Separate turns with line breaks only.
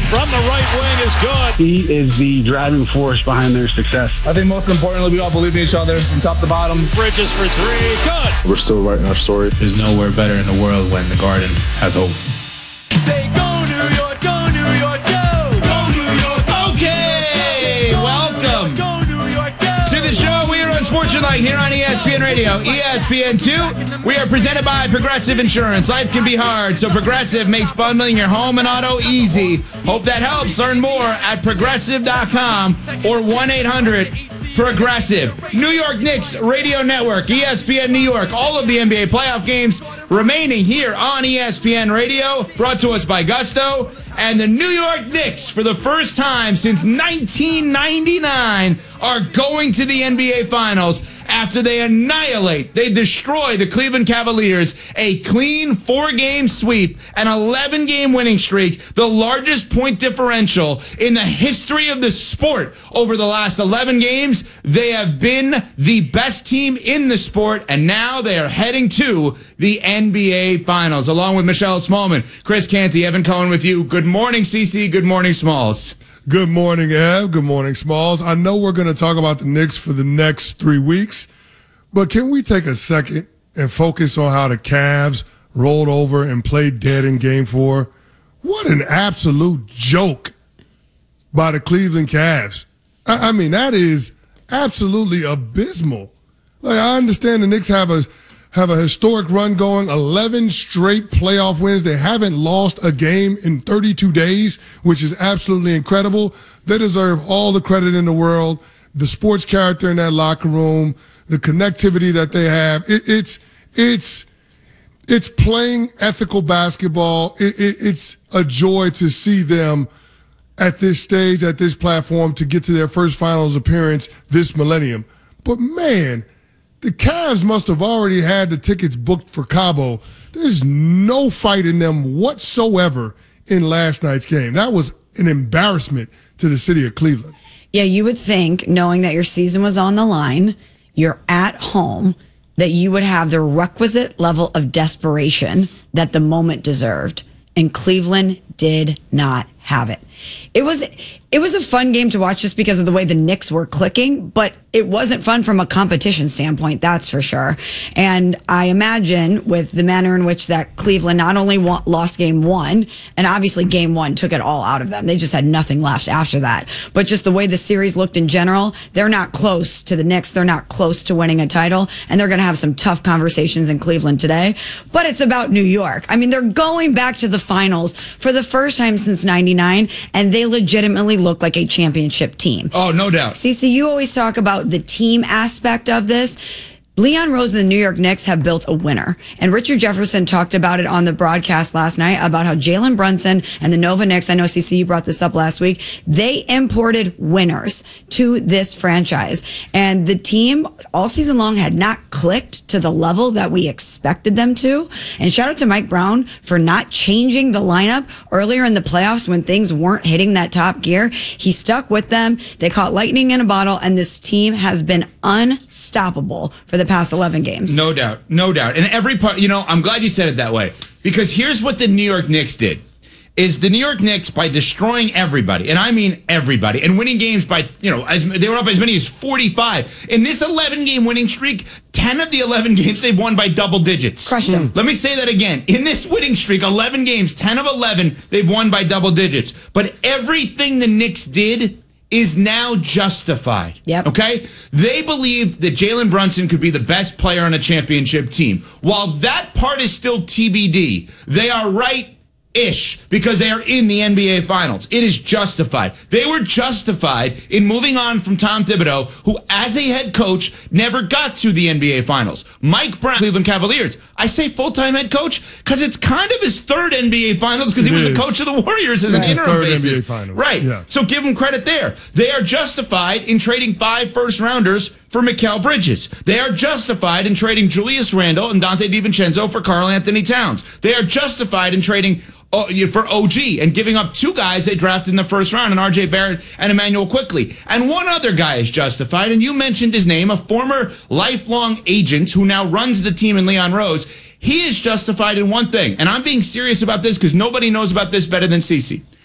from the right wing is good.
He is the driving force behind their success.
I think most importantly, we all believe in each other from top to bottom.
Bridges for three, good.
We're still writing our story.
There's nowhere better in the world when the Garden has hope.
Say go New York, go New York, go! Go New York!
Okay, welcome
Go New York, go!
to the show. We are on Sports Your Life here on ESPN Radio, ESPN2. We are presented by Progressive Insurance. Life can be hard, so Progressive makes bundling your home and auto easy. Hope that helps. Learn more at progressive.com or 1-800-PROGRESSIVE. New York Knicks Radio Network, ESPN New York. All of the NBA playoff games remaining here on ESPN Radio, brought to us by Gusto. And the New York Knicks, for the first time since 1999, are going to the NBA Finals after they destroy the Cleveland Cavaliers. A clean 4-game sweep, an 11-game winning streak, the largest point differential in the history of the sport over the last 11 games. They have been the best team in the sport, and now they are heading to the NBA Finals, along with Michelle Smallman, Chris Canty, Evan Cohen with you. Good morning, CC. Good morning, Smalls.
Good morning, Ev. Good morning, Smalls. I know we're going to talk about the Knicks for the next 3 weeks, but can we take a second and focus on how the Cavs rolled over and played dead in Game 4? What an absolute joke by the Cleveland Cavs. I mean, that is absolutely abysmal. Like, I understand the Knicks have a historic run going, 11 straight playoff wins. They haven't lost a game in 32 days, which is absolutely incredible. They deserve all the credit in the world. The sports character in that locker room, the connectivity that they have. It's playing ethical basketball. It's a joy to see them at this stage, at this platform, to get to their first finals appearance this millennium. But man, the Cavs must have already had the tickets booked for Cabo. There's no fight in them whatsoever in last night's game. That was an embarrassment to the city of Cleveland.
Yeah, you would think, knowing that your season was on the line, you're at home, that you would have the requisite level of desperation that the moment deserved. And Cleveland did not have it. It was a fun game to watch just because of the way the Knicks were clicking, but it wasn't fun from a competition standpoint, that's for sure. And I imagine with the manner in which that Cleveland not only lost game 1, and obviously game 1 took it all out of them. They just had nothing left after that. But just the way the series looked in general, they're not close to the Knicks. They're not close to winning a title, and they're going to have some tough conversations in Cleveland today. But it's about New York. I mean, they're going back to the finals for the first time since 99, and they legitimately look like a championship team.
Oh, no doubt.
CC, you always talk about the team aspect of this. Leon Rose and the New York Knicks have built a winner. And Richard Jefferson talked about it on the broadcast last night about how Jalen Brunson and the Nova Knicks, I know CC, you brought this up last week, they imported winners to this franchise. And the team all season long had not clicked to the level that we expected them to. And shout out to Mike Brown for not changing the lineup earlier in the playoffs when things weren't hitting that top gear. He stuck with them. They caught lightning in a bottle, and this team has been unstoppable for the past 11 games.
No doubt. And every part, I'm glad you said it that way, because here's what the New York Knicks did. Is the New York Knicks, by destroying everybody, and I mean everybody, and winning games by, they were up as many as 45. In this 11-game winning streak, 10 of the 11 games they've won by double digits.
Crushed them.
Let me say that again. In this winning streak, 11 games, 10 of 11, they've won by double digits. But everything the Knicks did is now justified.
Yep.
Okay? They believe that Jalen Brunson could be the best player on a championship team. While that part is still TBD, they are right-ish because they are in the NBA Finals. It is justified. They were justified in moving on from Tom Thibodeau, who, as a head coach, never got to the NBA Finals. Mike Brown, Cleveland Cavaliers. I say full-time head coach because it's kind of his third NBA Finals because he was the coach of the Warriors as an interim basis.
NBA Finals.
Right.
Yeah.
So give him credit there. They are justified in trading 5 first-rounders for Mikal Bridges. They are justified in trading Julius Randle and Dante DiVincenzo for Karl Anthony Towns. They are justified in trading for OG and giving up 2 guys they drafted in the first round, and RJ Barrett and Emmanuel Quickley. And one other guy is justified, and you mentioned his name, a former lifelong agent who now runs the team in Leon Rose. He is justified in one thing, and I'm being serious about this because nobody knows about this better than CeCe.